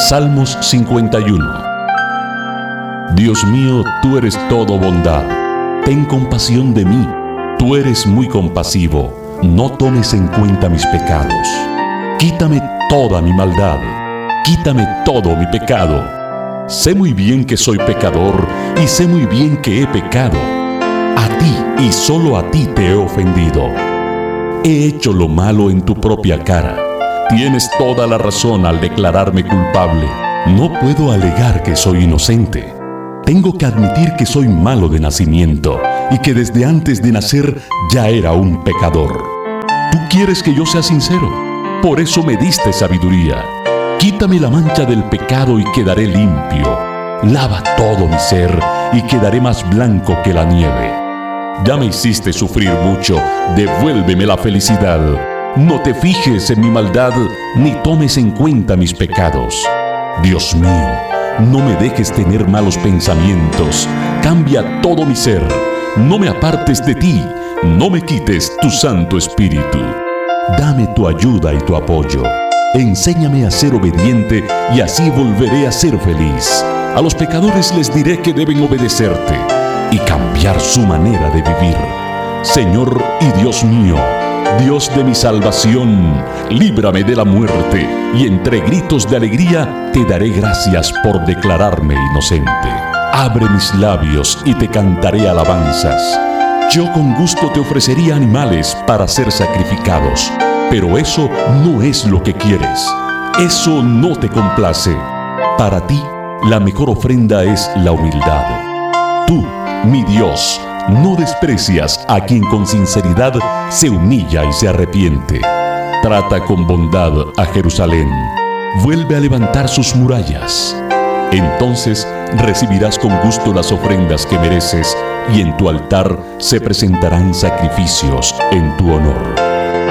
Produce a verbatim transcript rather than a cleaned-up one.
Salmos cincuenta y uno. Dios mío, tú eres todo bondad. Ten compasión de mí. Tú eres muy compasivo. No tomes en cuenta mis pecados. Quítame toda mi maldad. Quítame todo mi pecado. Sé muy bien que soy pecador y sé muy bien que he pecado. A ti y solo a ti te he ofendido. He hecho lo malo en tu propia cara. Tienes toda la razón al declararme culpable. No puedo alegar que soy inocente. Tengo que admitir que soy malo de nacimiento y que desde antes de nacer ya era un pecador. Tú quieres que yo sea sincero, por eso me diste sabiduría. Quítame la mancha del pecado y quedaré limpio. Lava todo mi ser y quedaré más blanco que la nieve. Ya me hiciste sufrir mucho, devuélveme la felicidad. No te fijes en mi maldad, ni tomes en cuenta mis pecados. Dios mío, no me dejes tener malos pensamientos. Cambia todo mi ser. No me apartes de ti. No me quites tu Santo Espíritu. Dame tu ayuda y tu apoyo. Enséñame a ser obediente y así volveré a ser feliz. A los pecadores les diré que deben obedecerte y cambiar su manera de vivir. Señor y Dios mío, Dios de mi salvación, líbrame de la muerte y entre gritos de alegría te daré gracias por declararme inocente. Abre mis labios y te cantaré alabanzas. Yo con gusto te ofrecería animales para ser sacrificados, pero eso no es lo que quieres. Eso no te complace. Para ti, la mejor ofrenda es la humildad. Tú, mi Dios, no desprecias a quien con sinceridad se humilla y se arrepiente. Trata con bondad a Jerusalén. Vuelve a levantar sus murallas. Entonces recibirás con gusto las ofrendas que mereces y en tu altar se presentarán sacrificios en tu honor.